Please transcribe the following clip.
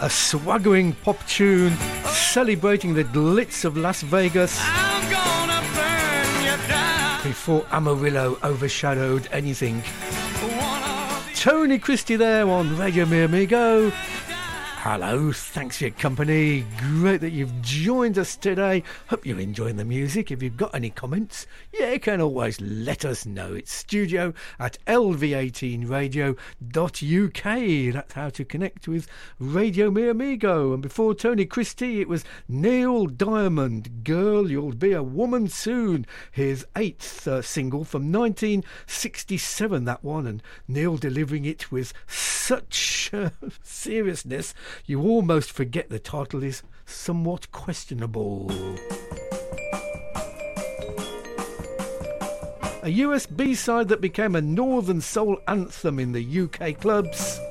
A swaggering pop tune celebrating the glitz of Las Vegas before Amarillo overshadowed anything. Tony Christie there on Radio Mi Amigo. Hello, thanks for your company. Great that you've joined us today. Hope you're enjoying the music. If you've got any comments, you can always let us know. It's studio at lv18radio.uk. That's how to connect with Radio Mi Amigo. And before Tony Christie, it was Neil Diamond, Girl, You'll Be a Woman Soon. His 8th single from 1967, that one. And Neil delivering it with such seriousness, you almost forget the title is somewhat questionable. A US B-side that became a Northern Soul anthem in the UK clubs.